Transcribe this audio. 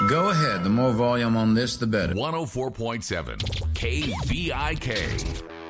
Go ahead. The more volume on this, the better. 104.7 KVIK.